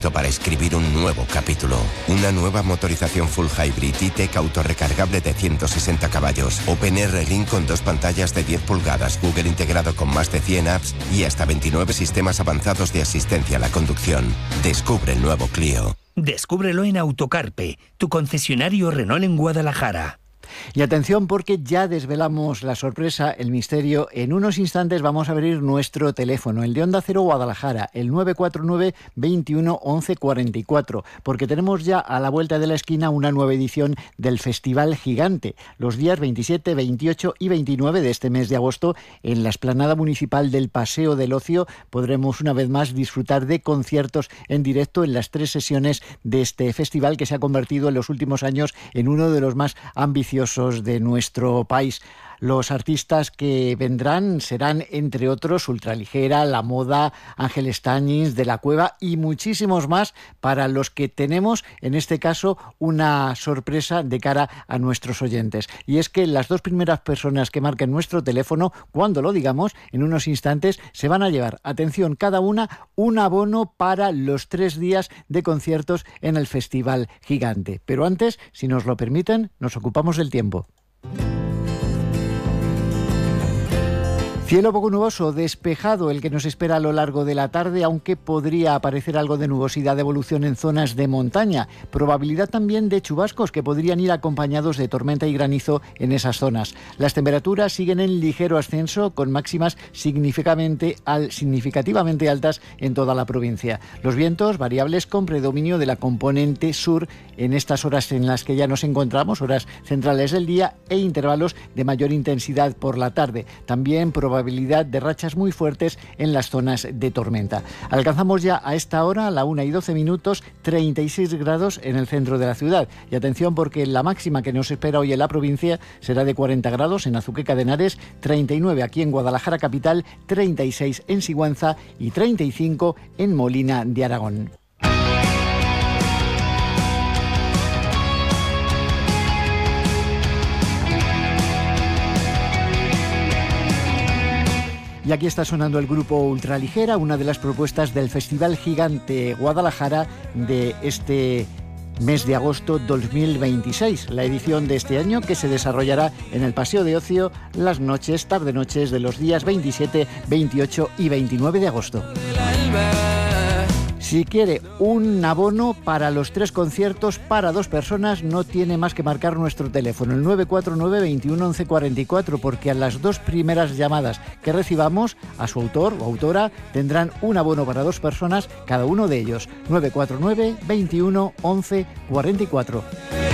Para escribir un nuevo capítulo. Una nueva motorización full hybrid E-Tech autorrecargable de 160 caballos. OpenR Link con 2 pantallas de 10 pulgadas. Google integrado con más de 100 apps y hasta 29 sistemas avanzados de asistencia a la conducción. Descubre el nuevo Clio. Descúbrelo en Autocarpe, tu concesionario Renault en Guadalajara. Y atención, porque ya desvelamos la sorpresa, el misterio. En unos instantes vamos a abrir nuestro teléfono, el de Onda Cero Guadalajara, el 949 21 11 44, porque tenemos ya a la vuelta de la esquina una nueva edición del Festival Gigante, los días 27, 28 y 29 de este mes de agosto, en la explanada municipal del Paseo del Ocio. Podremos una vez más disfrutar de conciertos en directo en las 3 sesiones de este festival, que se ha convertido en los últimos años en uno de los más ambiciosos de nuestro país. Los artistas que vendrán serán, entre otros, Ultraligera, La Moda, Ángel Estañis, De la Cueva y muchísimos más, para los que tenemos, en este caso, una sorpresa de cara a nuestros oyentes. Y es que las 2 primeras personas que marquen nuestro teléfono, cuando lo digamos, en unos instantes, se van a llevar, atención, cada una, un abono para los 3 días de conciertos en el Festival Gigante. Pero antes, si nos lo permiten, nos ocupamos del tiempo. Cielo poco nuboso, despejado el que nos espera a lo largo de la tarde, aunque podría aparecer algo de nubosidad de evolución en zonas de montaña. Probabilidad también de chubascos que podrían ir acompañados de tormenta y granizo en esas zonas. Las temperaturas siguen en ligero ascenso, con máximas significativamente altas en toda la provincia. Los vientos variables con predominio de la componente sur en estas horas en las que ya nos encontramos, horas centrales del día, e intervalos de mayor intensidad por la tarde. También probabilidad de rachas muy fuertes en las zonas de tormenta. Alcanzamos ya a esta hora, a la 1:12, 36 grados en el centro de la ciudad. Y atención, porque la máxima que nos espera hoy en la provincia será de 40 grados en Azuqueca de Henares, 39 aquí en Guadalajara capital, 36 en Sigüenza y 35 en Molina de Aragón. Y aquí está sonando el grupo Ultraligera, una de las propuestas del Festival Gigante Guadalajara de este mes de agosto 2026, la edición de este año que se desarrollará en el Paseo de Ocio las noches, tarde-noches de los días 27, 28 y 29 de agosto. Si quiere un abono para los 3 conciertos para 2 personas, no tiene más que marcar nuestro teléfono, el 949 21 11 44, porque a las 2 primeras llamadas que recibamos, a su autor o autora tendrán un abono para 2 personas, cada uno de ellos. 949 21 11 44.